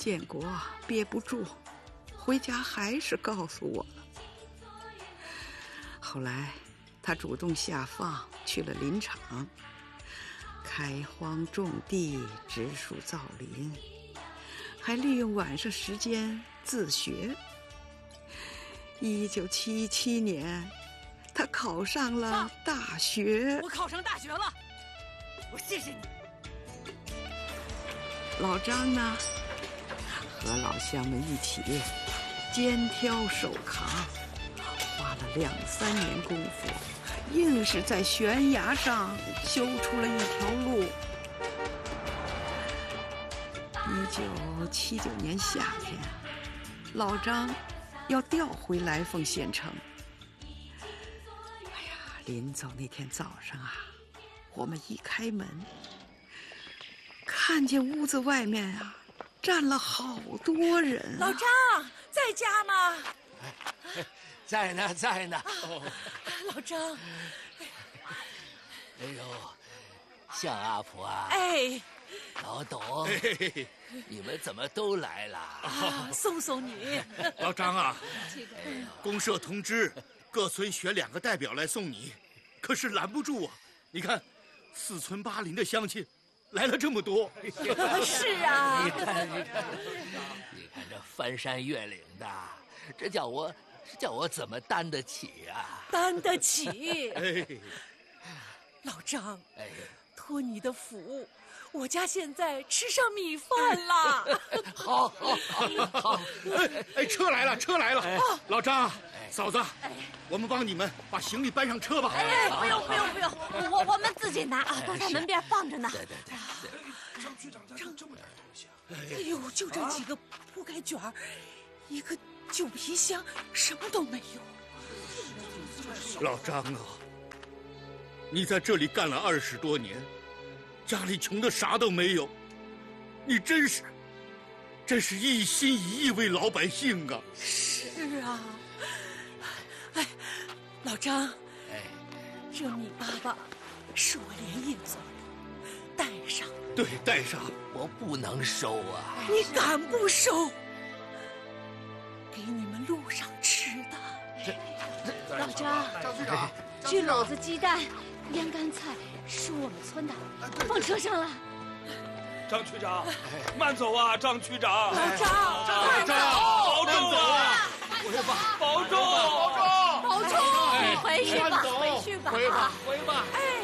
建国憋不住，回家还是告诉我了。后来他主动下放去了林场，开荒种地，植树造林，还利用晚上时间自学。1977年，他考上了大学。 我考上大学了，我谢谢你。 老张呢，和老乡们一起肩挑手扛，花了2、3年功夫，硬是在悬崖上修出了一条路。1979年夏天，老张要调回来凤县城。哎呀，临走那天早上啊，我们一开门，看见屋子外面啊站了好多人。 老张在家吗？ 在呢，在呢。 老张， 哎呦，向阿婆啊！ 哎， 老董，你们怎么都来了？ 送送你。 老张啊，公社通知各村选2个代表来送你，可是拦不住啊！你看，4村8邻的乡亲来了这么多。 是啊， 你看这翻山越岭的，这叫我怎么担得起啊？ 担得起。 哎， 老张， 哎， 托你的福，我家现在吃上米饭了。 好。 哎，车来了，车来了！老张，嫂子，我们帮你们把行李搬上车吧。 哎，不用，我们自己拿啊，都在门边放着呢。 对。 张局长家这么点东西啊！ 哎呦，就这几个铺盖卷儿，一个旧皮箱，什么都没有。 老张啊，你在这里干了20多年，家里穷的啥都没有，你真是一心一意为老百姓啊！ 是啊，哎，老张， 哎， 这米粑粑是我连夜做的，带上。 对，带上。 我不能收啊！ 你敢不收？给你们路上吃的。 老张，这篓子鸡蛋、腌干菜是我们村的，放车上了。 张区长，慢走啊，张区长。 老张， 保重啊！保重！ 保重！你回去吧，回吧。 回吧。 哎。